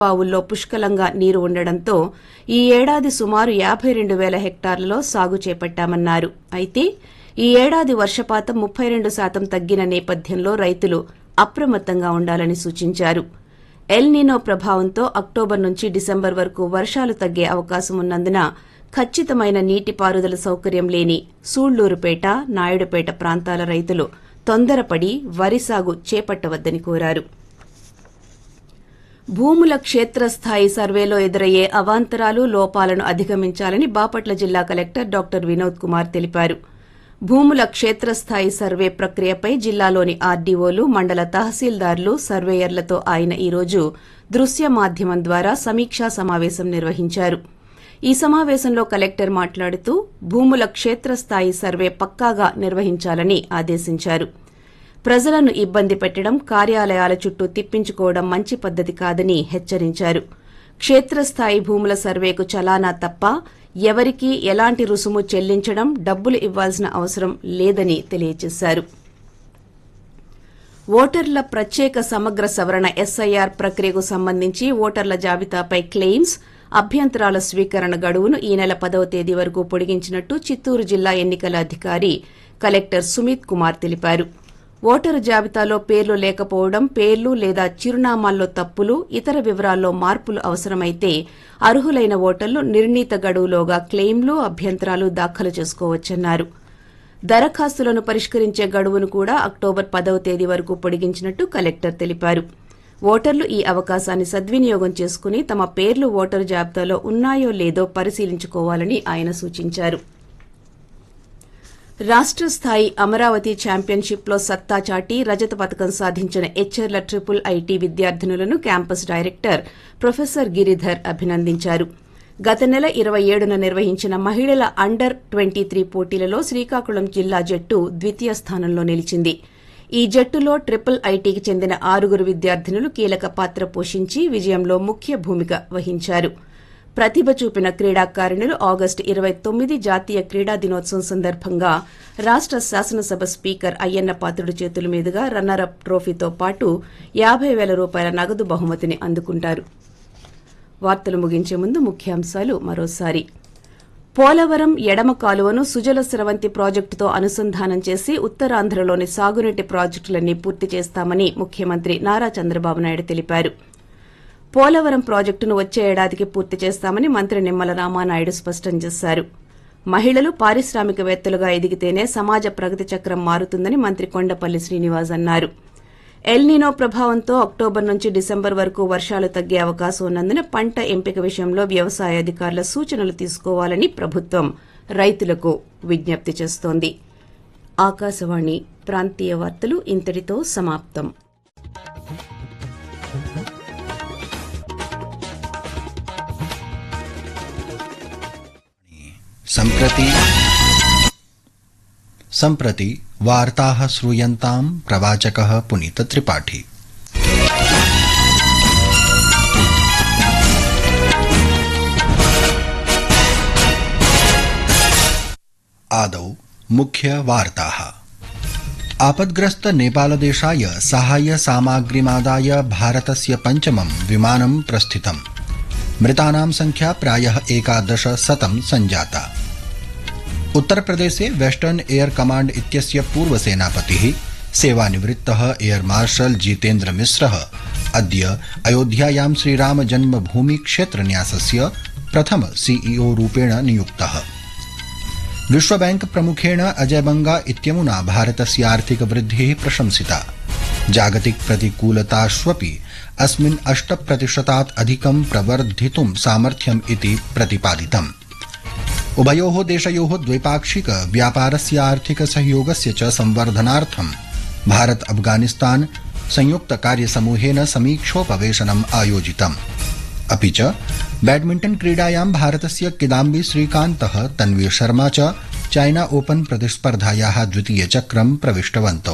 బావుల్లో పుష్కలంగా నీరు ఉండడంతో ఈ ఏడాది సుమారు 52,000 హెక్టార్లలో సాగు చేపట్టామన్నారు. అయితే ఈ ఏడాది వర్షపాతం 32% తగ్గిన నేపథ్యంలో రైతులు అప్రమత్తంగా ఉండాలని సూచించారు. ఎల్ నినో ప్రభావంతో అక్టోబర్ నుంచి డిసెంబర్ వరకు వర్షాలు తగ్గే అవకాశం ఉన్నందున ఖచ్చితమైన నీటిపారుదల సౌకర్యం లేని సూళ్లూరుపేట, నాయుడుపేట ప్రాంతాల రైతులు తొందరపడి వరి సాగు చేపట్టవద్దని కోరారు. భూముల క్షేత్రస్థాయి సర్వేలో ఎదురయ్యే అవాంతరాలు, లోపాలను అధిగమించాలని బాపట్ల జిల్లా కలెక్టర్ డాక్టర్ వినోద్ కుమార్ తెలిపారు. భూముల క్షేత్రస్థాయి సర్వే ప్రక్రియపై జిల్లాలోని ఆర్డీఓలు, మండల తహసీల్దార్లు, సర్వేయర్లతో ఆయన ఈరోజు దృశ్య మాధ్యమం ద్వారా సమీక్షా సమావేశం నిర్వహించారు. ఈ సమావేశంలో కలెక్టర్ మాట్లాడుతూ భూముల క్షేత్రస్థాయి సర్వే పక్కాగా నిర్వహించాలని ఆదేశించారు. ప్రజలను ఇబ్బంది పెట్టడం, కార్యాలయాల చుట్టూ తిప్పించుకోవడం మంచి పద్దతి కాదని హెచ్చరించారు. క్షేత్రస్థాయి భూముల సర్వేకు చలానా తప్ప ఎవరికీ ఎలాంటి రుసుము చెల్లించడం, డబ్బులు ఇవ్వాల్సిన అవసరం లేదని తెలియజేశారు. ఓటర్ల ప్రత్యేక సమగ్ర సవరణ ఎస్ఐఆర్ ప్రక్రియకు సంబంధించి ఓటర్ల జాబితాపై క్లెయిమ్స్, అభ్యంతరాల స్వీకరణ గడువును ఈ నెల 10వ తేదీ వరకు పొడిగించినట్టు చిత్తూరు జిల్లా ఎన్నికల అధికారి కలెక్టర్ సుమిత్ కుమార్ తెలిపారు. ఓటరు జాబితాలో పేర్లు లేకపోవడం, పేర్లు లేదా చిరునామాల్లో తప్పులు, ఇతర వివరాల్లో మార్పులు అవసరమైతే అర్హులైన ఓటర్లు నిర్ణీత గడువులోగా క్లెయిమ్లు, అభ్యంతరాలు దాఖలు చేసుకోవచ్చన్నారు. దరఖాస్తులను పరిష్కరించే గడువును కూడా అక్టోబర్ 10వ తేదీ వరకు పొడిగించినట్టు కలెక్టర్ తెలిపారు. ఓటర్లు ఈ అవకాశాన్ని సద్వినియోగం చేసుకుని తమ పేర్లు ఓటరు జాబితాలో ఉన్నాయో లేదో పరిశీలించుకోవాలని ఆయన సూచించారు. రాష్ట్ర స్థాయి అమరావతి ఛాంపియన్షిప్లో సత్తా చాటి రజత పతకం సాధించిన హెచ్ఆర్ల triple IT విద్యార్థినులను campus director professor Giridhar అభినందించారు. గత నెల 27న నిర్వహించిన మహిళల అండర్ 23 పోటీలలో శ్రీకాకుళం జిల్లా జట్టు ద్వితీయ స్థానంలో నిలిచింది. ఈ జట్టులో ట్రిపుల్ ఐటీకి చెందిన 6 విద్యార్థినులు కీలక పాత్ర పోషించి విజయంలో ముఖ్య భూమిక వహించారు. ప్రతిభ చూపిన క్రీడాకారిణులు ఆగస్టు 29 జాతీయ క్రీడా దినోత్సవం సందర్భంగా రాష్ట్ర శాసనసభ స్పీకర్ అయ్యన్న పాత్రుడు చేతుల మీదుగా రన్నరప్ ట్రోఫీతో పాటు 50,000 రూపాయల నగదు బహుమతిని అందుకుంటారు. వార్తలు ముగించే ముందు ముఖ్యాంశాలు మరోసారి. పోలవరం ఎడమ కాలువను సుజల స్రవంతి ప్రాజెక్టుతో అనుసంధానం చేసి ఉత్తరాంధ్రలోని సాగునీటి ప్రాజెక్టులన్నీ పూర్తి చేస్తామని ముఖ్యమంత్రి నారా చంద్రబాబు నాయుడు తెలిపారు. పోలవరం ప్రాజెక్టును వచ్చే ఏడాదికి పూర్తి చేస్తామని మంత్రి నిమ్మల రామానాయుడు స్పష్టం చేశారు. మహిళలు పారిశ్రామికవేత్తలుగా ఎదిగితేనే సమాజ ప్రగతి చక్రం మారుతుందని మంత్రి కొండపల్లి శ్రీనివాస్ అన్నారు. ఎల్ నినో ప్రభావంతో అక్టోబర్ నుంచి డిసెంబర్ వరకు వర్షాలు తగ్గే అవకాశం ఉన్నందున పంట ఎంపిక విషయంలో వ్యవసాయ అధికారుల సూచనలు తీసుకోవాలని ప్రభుత్వం రైతులకు విజ్ఞప్తి చేస్తోంది. ఆకాశవాణి ప్రాంతీయ వార్తలు ఇంతటితో సమాప్తం. सम्प्रति वार्ताः श्रूयन्ताम् प्रवाचकः पुनीत त्रिपाठी। आदौ मुख्य वार्ताः। आपद्ग्रस्त नेपालदेशाय साहाय्य सामग्रीमादाय भारतस्य 5मं विमानं प्रस्थितम्। मृतानां संख्या प्रायः 1100 संजाता। उत्तरप्रदेशे वेस्टर्न एयर कमांड इत्यस्य पूर्वसेनापतिः सेवानिवृत्तः एयर मार्शल जितेन्द्र मिश्रः अद्य अयोध्यायां श्रीराम जन्मभूमि क्षेत्रन्यासस्य प्रथम सीईओ रूपेण नियुक्तः। विश्वबैंक प्रमुखेण अजय बंगा इत्यमुना भारतस्य आर्थिक वृद्धिः प्रशंसिता। जागतिक प्रतिकूलताष्वपि अस्मिन् 8% अधिकं प्रवर्धितुं सामर्थ्यम् इति प्रतिपादितम्। उभयोः देशयोः द्वैपाक्षिक व्यापारस्य आर्थिक सहयोगस्य च संवर्धनार्थं भारत अफगानिस्तान संयुक्त कार्यसमूहेन समीक्षोपवेशनम् आयोजितम्। अपि च बैडमिंटन क्रीडायां भारतस्य किदाम्बी श्रीकान्तः तन्वी शर्मा च चाइना ओपन प्रतिस्पर्धायाः द्वितीय चक्रं प्रविष्टवन्तौ।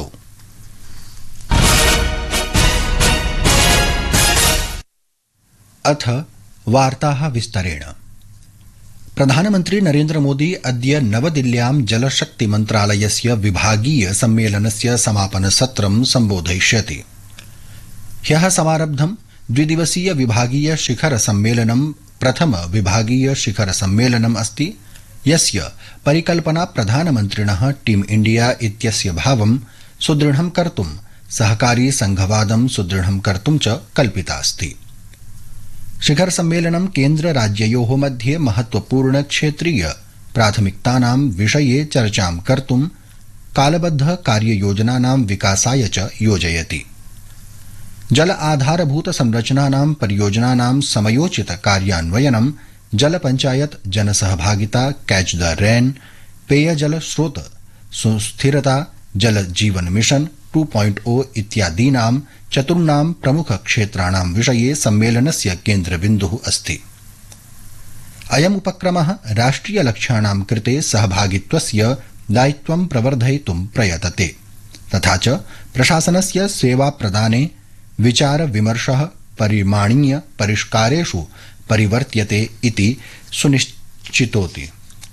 अथ वार्ताः विस्तरेण। प्रधानमन्त्री नरेन्द्र मोदी अद्य नवदिल्ल्यां जलशक्ति मन्त्रालयस्य विभागीय सम्मेलनस्य समापनसत्रं सम्बोधयिष्यति। ह्यः समारब्धं द्विदिवसीय विभागीय शिखर सम्मेलनं प्रथम विभागीय शिखर सम्मेलनम् अस्ति, यस्य परिकल्पना प्रधानमन्त्रिणः टीम इंडिया इत्यस्य भावं सुदृढं कर्तुं सहकारी संघवादं सुदृढं कर्तुं च कल्पिता अस्ति। शिखर सम्मेलनं केन्द्र राज्ययोः मध्ये महत्वपूर्ण क्षेत्रीय प्राथमिकतानां विषये चर्चां कर्तुं कालबद्ध कार्ययोजनानां विकासाय च योजयति। जल आधारभूत संरचनानां परियोजनानां समयोचित कार्यान्वयनं, जल पंचायत जनसहभागिता, कैच द रेन, पेयजल स्रोत सुस्थिरता, जल जीवन मिशन 2.0 इत्यादीनां चतुर्णां प्रमुख क्षेत्राणां विषये सम्मेलनस्य केन्द्रबिन्दुः अस्ति। अयम् उपक्रमः राष्ट्रिय लक्ष्याणां कृते सहभागित्वस्य दायित्वं प्रवर्धयितुं प्रयतते, तथा च प्रशासनस्य सेवा प्रदाने विचार विमर्शः परिमाणीय परिष्कारेषु परिवर्त्यते इति सुनिश्चितोति।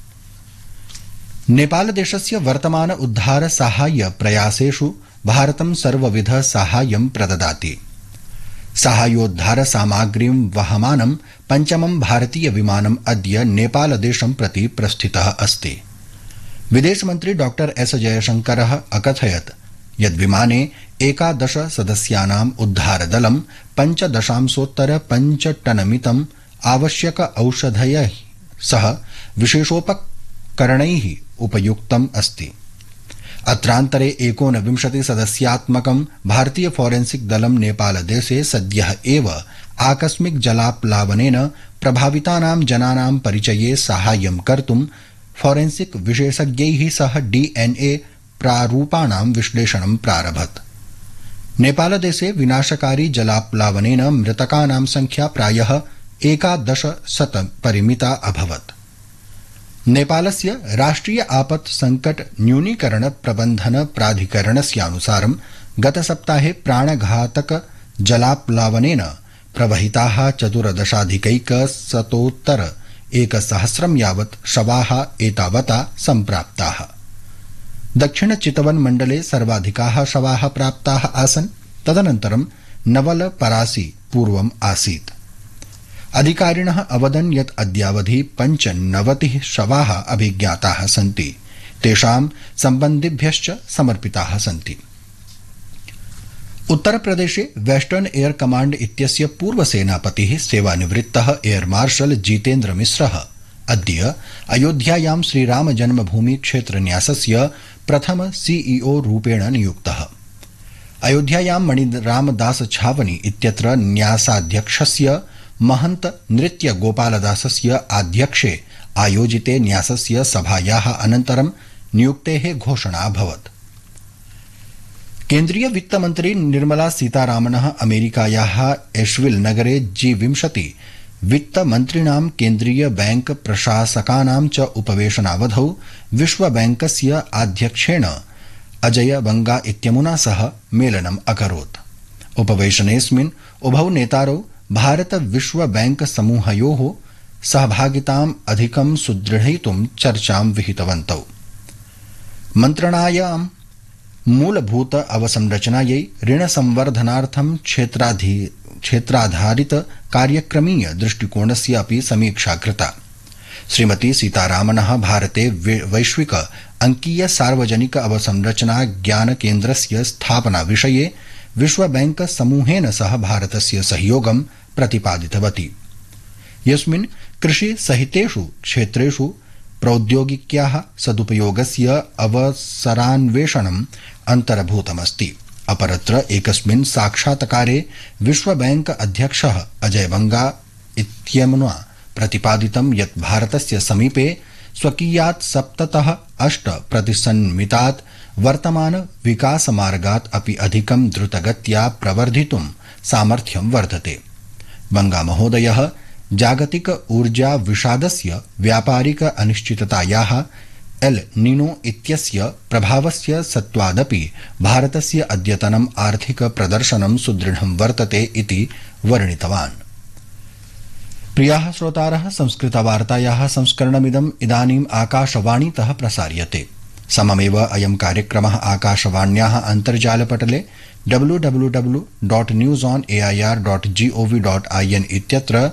नेपालदेशस्य वर्तमान उद्धार साहाय्य प्रयासेषु भारतं सर्वविध साहाय्यं प्रददाति। साहाय्योद्धार सामग्रीं वहमानं पञ्चमं भारतीय विमानम् अद्य नेपालदेशं प्रति प्रस्थितः अस्ति। विदेशमन्त्री डॉ एस जयशंकरः अकथयत् यद् विमाने 11 सदस्यानाम् उद्धारदलं 5.5 टनमितम् आवश्यक औषधैः सह विशेषोपकरणैः उपयुक्तम् अस्ति। अत्रान्तरे 19 सदस्यात्मकं भारतीय फॉरेंसिक दलं नेपालदेशे सद्यः एव आकस्मिक जलाप्लावनेन प्रभावितानां जनानां परिचये साहाय्यं कर्तुं फॉरेंसिक विशेषज्ञैः सह DNA प्रारूपाणां विश्लेषणं प्रारभत। नेपालदेशे विनाशकारी जलाप्लावनेन मृतकानां संख्या प्रायः 1100 परिमिता अभवत्। नेपालस्य राष्ट्रिय आपत् संकट न्यूनीकरण प्रबंधन प्राधिकरणस्यानुसारं गतसप्ताहे प्राणघातक जलाप्लावनेन प्रवहिताः 14,100 यावत् शवाः एतावता सम्प्राप्ताः। दक्षिण चितवन मण्डले सर्वाधिकाः शवाः प्राप्ताः आसन्, तदनन्तरं नवल परासी पूर्वम् आसीत्। अधिकारिणः अवदन् यत् अद्यावधि 95 शवाः अभिज्ञाताः सन्ति, तेषां सम्बन्धिभ्यश्च समर्पिताः सन्ति। उत्तरप्रदेशे वेस्टर्न एयर कमाण्ड इत्यस्य पूर्वसेनापतिः सेवानिवृत्तः एयर मार्शल जितेन्द्र मिश्रः अद्य अयोध्यायां श्रीराम जन्मभूमि क्षेत्र न्यासस्य प्रथम CEO रूपेण नियुक्तः। अयोध्यायां मणिरामदास छावनी इत्यत्र न्यासाध्यक्षस्य महंत नृत्य गोपालदासस्य आध्यक्षे आयोजिते न्यासस्य सभायाः अनन्तरं नियुक्तेः घोषणा अभवत्। केन्द्रीय वित्तमन्त्री निर्मला सीतारामनः अमेरिकायाः एश्विल नगरे G20 वित्तमन्त्रिणां केन्द्रीय बैंक प्रशासकानां च उपवेशनावधौ विश्वबैंकस्य अध्यक्षेण अजय बंगा इत्यमुना सह मेलनम् अकरोत्। उपवेशनेऽस्मिन् उभौ नेतारौ भारत विश्व बैंक समूहयोः सहभागिताम् अधिकं सुदृढयितुं चर्चां विहितवन्तौ। मन्त्रणायां मूलभूत अवसंरचनायै ऋण संवर्धनार्थं क्षेत्राधारित कार्यक्रमीय दृष्टिकोणस्य अपि समीक्षा कृता। श्रीमती सीतारामनः भारते वैश्विक अंकीय सार्वजनिक अवसंरचना ज्ञान केन्द्रस्य स्थापना विषये विश्व बैंक समूहेन सह भारतस्य सहयोगं प्रतिपादितवती, यस्मिन् कृषि सहितेषु क्षेत्रेषु प्रौद्योगिक्याः सदुपयोगस्य अवसरान्वेषणम् अन्तर्भूतमस्ति। अपरत्र एकस्मिन् साक्षात्कारे विश्व बैंक अध्यक्षः अजय बंगा इत्यमुना प्रतिपादितं यत् भारतस्य समीपे स्वकीयात् 7-8% वर्तमान विकासमार्गात् अपि अधिकं द्रुतगत्या प्रवर्धितुं सामर्थ्यं वर्धते। बंगा महोदयः जागतिक ऊर्जा विषादस्य व्यापारिक अनिश्चिततायाः एल नीनो इत्यस्य प्रभावस्य सत्त्वादपि भारतस्य अद्यतनम् आर्थिक प्रदर्शनं सुदृढं वर्तते इति वर्णितवान्। प्रियाः श्रोतारः, संस्कृतवार्तायाः संस्करणमिदम् इदानीम् आकाशवाणीतः प्रसार्यते। सममेव अयं कार्यक्रमः आकाशवाण्याः अन्तर्जालपटले www.newsonair.gov.in इत्यत्र